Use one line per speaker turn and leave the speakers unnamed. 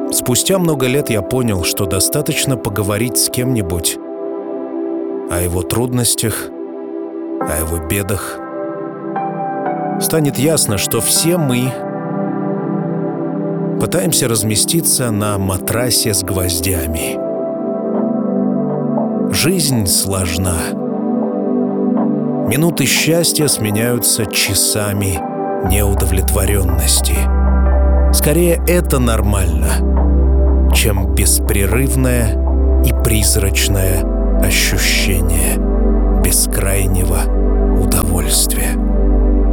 Спустя много лет я понял, что достаточно поговорить с кем-нибудь о его трудностях, о его бедах. Станет ясно, что все мы пытаемся разместиться на матрасе с гвоздями. Жизнь сложна. Минуты счастья сменяются часами неудовлетворенности. Скорее, это нормально, чем беспрерывное и призрачное ощущение бескрайнего удовольствия.